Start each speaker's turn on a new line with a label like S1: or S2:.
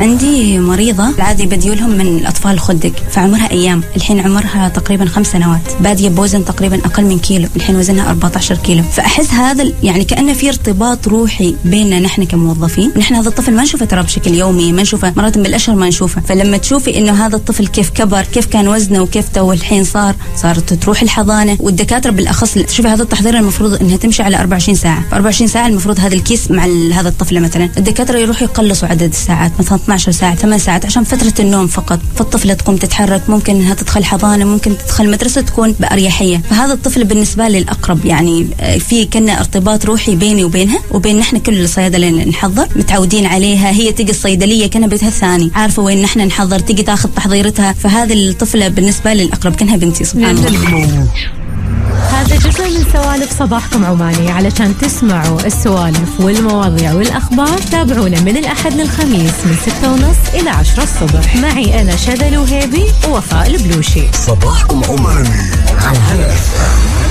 S1: عندي مريضة العادي بديولهم من الأطفال الخدق، فعمرها أيام، الحين عمرها تقريبا 5 سنوات، بادية بوزن تقريبا أقل من كيلو، الحين وزنها 14 كيلو. فأحس هذا يعني كأنه في ارتباط روحي بيننا نحن كموظفين. نحن هذا الطفل ما نشوفه ترى بشكل يومي، ما نشوفه مرات بالأشهر ما نشوفه. فلما تشوفي إنه هذا الطفل كيف كبر، كيف كان وزنه وكيف تو الحين صارت تروح الحضانة، والدكاترة بالأخص تشوفي هذا التحضير المفروض إنها تمشي على 24 ساعة، ف 24 ساعة المفروض هذا الكيس مع هذا الطفل مثلا الدكاترة يروحوا يقلصوا عدد الساعات، مثلا 12 ساعة 8 ساعات عشان فترة النوم فقط. فالطفلة تقوم تتحرك، ممكن إنها تدخل حضانة، ممكن تدخل مدرسة تكون بأريحية. فهذا الطفل بالنسبة لي الأقرب، يعني في كنا ارتباط روحي بيني وبينها وبين نحن كل الصيادلة اللي نحضر متعودين عليها. هي تجي الصيدلية كنا بيتها الثاني، عارفة وين نحن نحضر، تجي تاخذ تحضيرتها. فهذه الطفلة بالنسبة لي الأقرب، كأنها بنتي سبحان الله.
S2: هذا جزء من سوالف صباحكم عماني. علشان تسمعوا السوالف والمواضيع والأخبار تابعونا من الأحد للخميس من 6:30 إلى 10 الصبح. معي أنا شذى الوهيبي ووفاء البلوشي.
S3: صباحكم عماني على هلا.